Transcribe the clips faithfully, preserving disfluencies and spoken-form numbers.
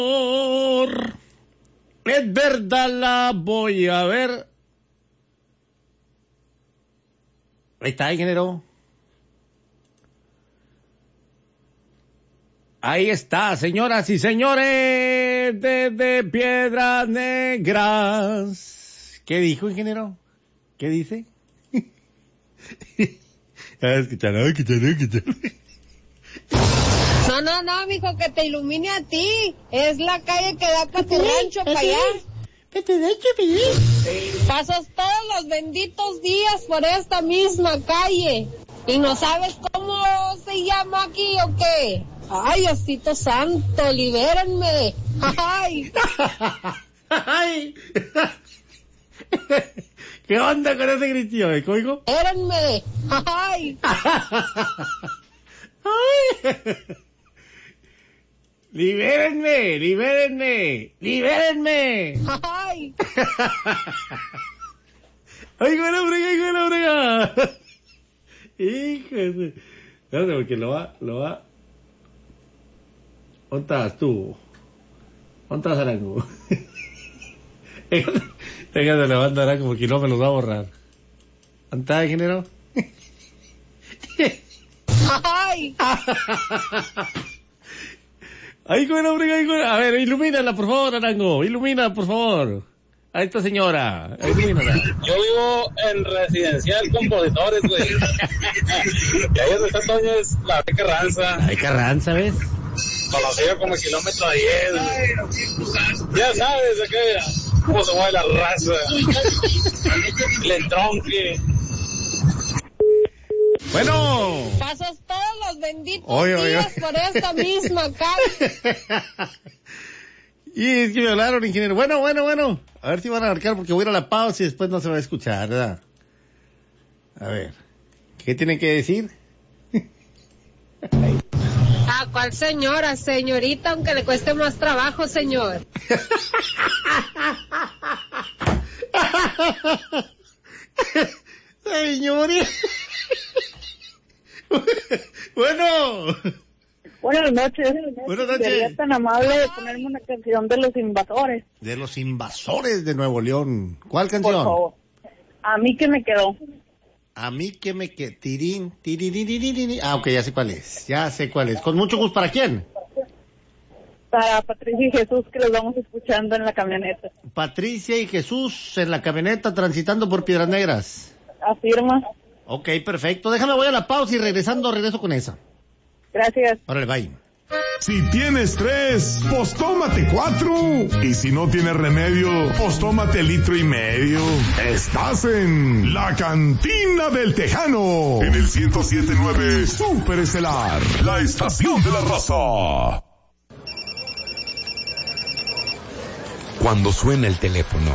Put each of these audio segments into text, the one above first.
Es verdad, la voy a ver. Ahí está, ingeniero. Ahí está, señoras y señores, desde Piedras Negras. ¿Qué dijo, ingeniero? ¿Qué dice? Ah, escucharon, escucharon, escucharon. No, no, no, mijo, que te ilumine a ti. Es la calle que da para tu rancho, para allá. Pasas todos los benditos días por esta misma calle. ¿Y no sabes cómo se llama aquí o qué? Ay, Diosito santo, libérenme. Ay. Ay. ¿Qué onda con ese gritillo, eh, código? Libérenme. Ay. Ay. Libérenme, libérenme, libérenme. Ay. Ay, con la brega, ay, con la brega. Hijo de... Espérate, porque lo va, lo va... ¿Dónde estás tú? ¿Dónde estás, Arango? Déjate levantar, Arango, porque no me los va a borrar. ¿Dónde estás, ingeniero? Ay. Ay, con la brega, ay, con la... A ver, ilumínala, por favor, Arango. Ilumina, por favor. A esta señora. Ilumínala. Yo vivo en residencial Compositores, güey. Y ahí donde está Toño es la de Carranza. Ay, Carranza, ¿ves? Conocido como el kilómetro diez. Ya sabes de qué, cómo se mueve la raza. El entronque. Bueno. Pasas todos los benditos oye, oye. días por esta misma calle. Y es que me hablaron, ingeniero. Bueno, bueno, bueno. A ver si van a marcar porque voy a ir a la pausa y después no se va a escuchar, ¿verdad? A ver. ¿Qué tienen que decir? ¿A cuál señora? Señorita, aunque le cueste más trabajo, señor. Señores. Bueno. Buenas noches. Buenas noches. Sería tan amable de ponerme una canción de Los Invasores. De Los Invasores de Nuevo León. ¿Cuál canción? Por favor. A mí que me quedó. A mí que me quedó. Tirín, tiriririririri. Ah, ok, ya sé cuál es. Ya sé cuál es. Con mucho gusto. ¿Para quién? Para Patricia y Jesús, que los vamos escuchando en la camioneta. Patricia y Jesús en la camioneta transitando por Piedras Negras. Afirma. Ok, perfecto. Déjame, voy a la pausa y regresando, regreso con esa. Gracias. Órale, bye. Si tienes tres, pues tómate cuatro. Y si no tienes remedio, pues tómate litro y medio. Estás en La Cantina del Tejano. En el ciento siete punto nueve Super Estelar. La estación de la raza. Cuando suena el teléfono,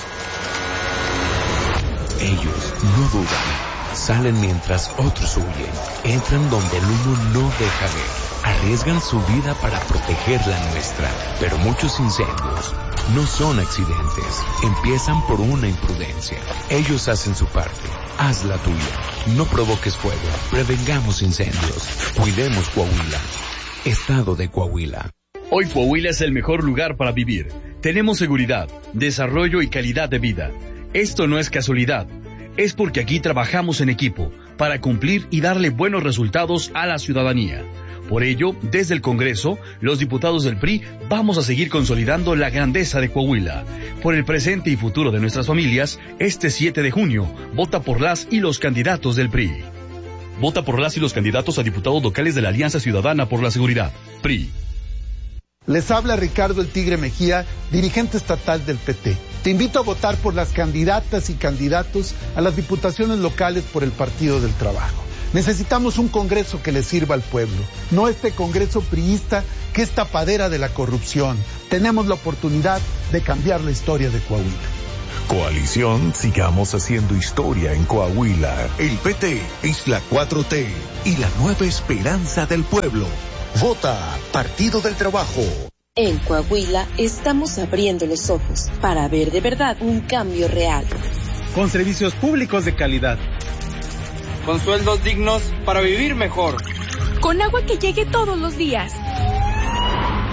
ellos no dudan. Salen mientras otros huyen. Entran donde el humo no deja ver. Arriesgan su vida para proteger la nuestra. Pero muchos incendios no son accidentes. Empiezan por una imprudencia. Ellos hacen su parte. Haz la tuya. No provoques fuego. Prevengamos incendios. Cuidemos Coahuila. Estado de Coahuila. Hoy Coahuila es el mejor lugar para vivir. Tenemos seguridad, desarrollo y calidad de vida. Esto no es casualidad. Es porque aquí trabajamos en equipo para cumplir y darle buenos resultados a la ciudadanía. Por ello, desde el Congreso, los diputados del P R I vamos a seguir consolidando la grandeza de Coahuila. Por el presente y futuro de nuestras familias, este siete de junio, vota por las y los candidatos del P R I. Vota por las y los candidatos a diputados locales de la Alianza Ciudadana por la Seguridad, P R I. Les habla Ricardo el Tigre Mejía, dirigente estatal del P T. Te invito a votar por las candidatas y candidatos a las diputaciones locales por el Partido del Trabajo. Necesitamos un Congreso que le sirva al pueblo, no este Congreso priista que es tapadera de la corrupción. Tenemos la oportunidad de cambiar la historia de Coahuila. Coalición, sigamos haciendo historia en Coahuila. El P T es la cuatro T y la nueva esperanza del pueblo. Vota Partido del Trabajo. En Coahuila estamos abriendo los ojos para ver de verdad un cambio real. Con servicios públicos de calidad. Con sueldos dignos para vivir mejor. Con agua que llegue todos los días.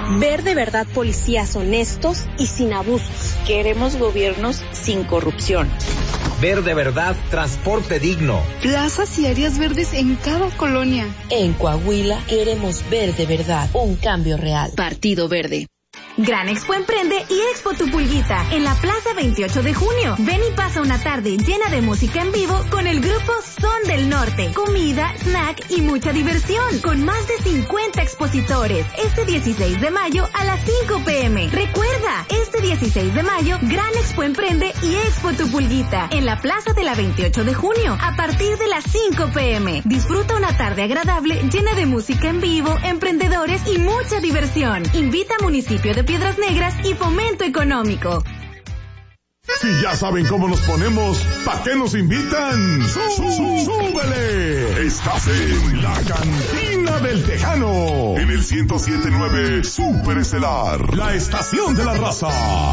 Ver de verdad policías honestos y sin abusos. Queremos gobiernos sin corrupción. Ver de verdad transporte digno. Plazas y áreas verdes en cada colonia. En Coahuila queremos ver de verdad un cambio real. Partido Verde. Gran Expo Emprende y Expo Tu Pulguita en la Plaza veintiocho de junio. Ven y pasa una tarde llena de música en vivo con el grupo Son del Norte. Comida, snack y mucha diversión con más de cincuenta expositores. Este dieciséis de mayo a las cinco pe eme. Recuerda, este dieciséis de mayo, Gran Expo Emprende y Expo Tu Pulguita en la Plaza de la veintiocho de junio a partir de las cinco pe eme. Disfruta una tarde agradable llena de música en vivo, emprendedores y mucha diversión. Invita a Municipio de Piedras Negras y Fomento Económico. Si ya saben cómo nos ponemos, ¿para qué nos invitan? ¡Súbele! Estás en la Cantina del Tejano, en el ciento siete punto nueve Super Estelar, la estación de la raza.